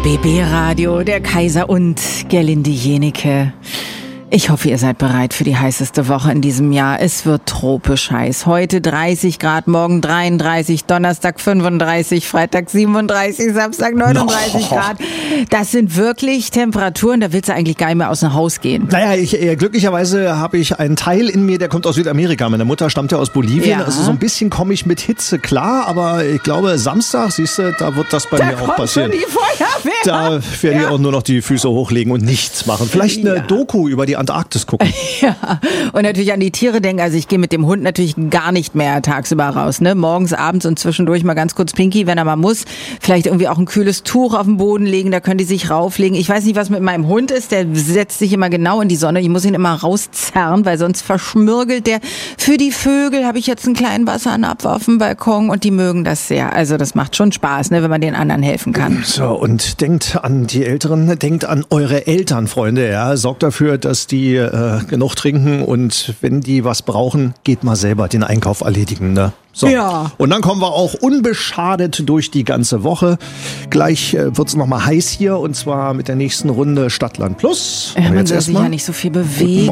BB Radio, der Kaiser und Gerlinde Jenike. Ich hoffe, ihr seid bereit für die heißeste Woche in diesem Jahr. Es wird tropisch heiß. Heute 30 Grad, morgen 33, Donnerstag 35, Freitag 37, Samstag 39 Grad. Das sind wirklich Temperaturen, da willst du eigentlich gar nicht mehr aus dem Haus gehen. Naja, glücklicherweise habe ich einen Teil in mir, der kommt aus Südamerika. Meine Mutter stammt ja aus Bolivien. Ja. Also so ein bisschen komme ich mit Hitze klar, aber ich glaube, Samstag, siehst du, da wird das bei mir auch passieren. Da kommt schon die Feuerwehr. Da werden die auch nur noch die Füße hochlegen und nichts machen. Vielleicht eine Doku über die Antarktis gucken. Ja, und natürlich an die Tiere denken. Also ich gehe mit dem Hund natürlich gar nicht mehr tagsüber raus. Ne? Morgens, abends und zwischendurch mal ganz kurz Pinky, wenn er mal muss. Vielleicht irgendwie auch ein kühles Tuch auf den Boden legen, da können die sich rauflegen. Ich weiß nicht, was mit meinem Hund ist. Der setzt sich immer genau in die Sonne. Ich muss ihn immer rauszerren, weil sonst verschmürgelt der. Für die Vögel habe ich jetzt einen kleinen Wasseranabwurf auf dem Balkon und die mögen das sehr. Also das macht schon Spaß, ne, wenn man den anderen helfen kann. So, und denkt an die Älteren, denkt an eure Eltern, Freunde. Ja, sorgt dafür, dass die genug trinken und wenn die was brauchen, geht mal selber den Einkauf erledigen. Ne? So. Ja. Und dann kommen wir auch unbeschadet durch die ganze Woche. Gleich wird's noch mal heiß hier und zwar mit der nächsten Runde Stadtland Plus. Man soll sich ja nicht so viel bewegen.